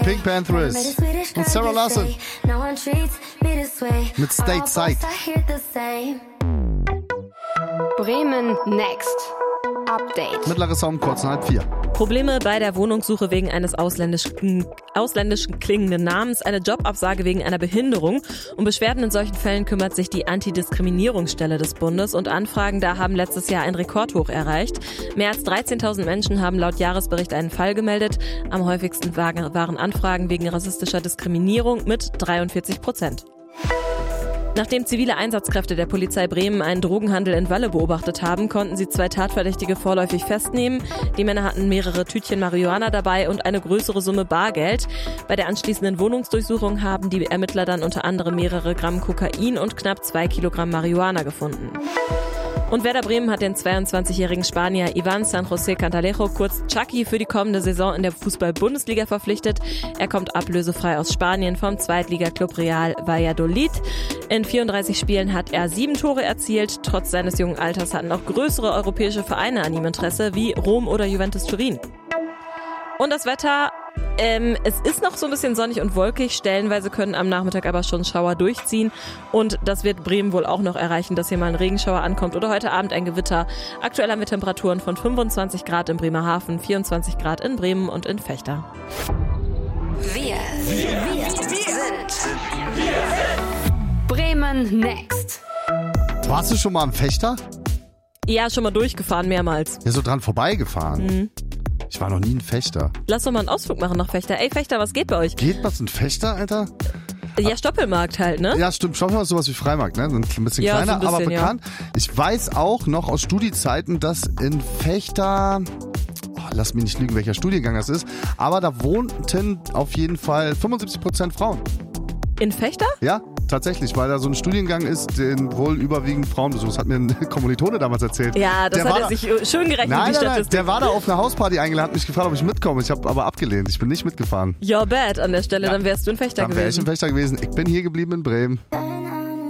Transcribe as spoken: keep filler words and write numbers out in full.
Pink Panthers und Sarah Larson mit Stateside. Bremen Next. Update. Mittlere Raum, kurz halb vier. Probleme bei der Wohnungssuche wegen eines ausländischen, ausländischen klingenden Namens, eine Jobabsage wegen einer Behinderung. Um Beschwerden in solchen Fällen kümmert sich die Antidiskriminierungsstelle des Bundes und Anfragen da haben letztes Jahr ein Rekordhoch erreicht. Mehr als dreizehntausend Menschen haben laut Jahresbericht einen Fall gemeldet. Am häufigsten waren Anfragen wegen rassistischer Diskriminierung mit dreiundvierzig Prozent. Nachdem zivile Einsatzkräfte der Polizei Bremen einen Drogenhandel in Walle beobachtet haben, konnten sie zwei Tatverdächtige vorläufig festnehmen. Die Männer hatten mehrere Tütchen Marihuana dabei und eine größere Summe Bargeld. Bei der anschließenden Wohnungsdurchsuchung haben die Ermittler dann unter anderem mehrere Gramm Kokain und knapp zwei Kilogramm Marihuana gefunden. Und Werder Bremen hat den zweiundzwanzigjährigen Spanier Ivan San José Cantalejo, kurz Chucky, für die kommende Saison in der Fußball-Bundesliga verpflichtet. Er kommt ablösefrei aus Spanien vom Zweitligaklub Real Valladolid. In vierunddreißig Spielen hat er sieben Tore erzielt. Trotz seines jungen Alters hatten auch größere europäische Vereine an ihm Interesse, wie Rom oder Juventus Turin. Und das Wetter, ähm, es ist noch so ein bisschen sonnig und wolkig. Stellenweise können am Nachmittag aber schon Schauer durchziehen. Und das wird Bremen wohl auch noch erreichen, dass hier mal ein Regenschauer ankommt. Oder heute Abend ein Gewitter. Aktuell haben wir Temperaturen von fünfundzwanzig Grad in Bremerhaven, vierundzwanzig Grad in Bremen und in Vechta. Wir, wir, wir sind Bremen Next. Warst du schon mal am Fechter? Ja, schon mal durchgefahren, mehrmals. Ja, so dran vorbeigefahren. Mhm. Ich war noch nie ein Fechter. Lass doch mal einen Ausflug machen nach Fechter. Ey, Fechter, was geht bei euch? Geht was, ein Fechter, Alter? Ja, Stoppelmarkt halt, ne? Ja, stimmt. Stoppelmarkt ist sowas wie Freimarkt, ne? Ein bisschen ja, kleiner, so ein bisschen, aber bekannt. Ja. Ich weiß auch noch aus Studiezeiten, dass in Fechter... Oh, lass mich nicht lügen, welcher Studiengang das ist. Aber da wohnten auf jeden Fall fünfundsiebzig Prozent Frauen. In Fechter? Ja, tatsächlich, weil da so ein Studiengang ist, den wohl überwiegend Frauen besuchen. Das hat mir ein Kommilitone damals erzählt. Ja, das der hat er sich schön gerechnet, nein, die nein, Statistik. nein, der war da auf eine Hausparty eingeladen, hat mich gefragt, ob ich mitkomme. Ich habe aber abgelehnt. Ich bin nicht mitgefahren. You're bad an der Stelle, ja. dann wärst du in Fechter dann gewesen. Dann wäre ich in Fechter gewesen. Ich bin hier geblieben in Bremen.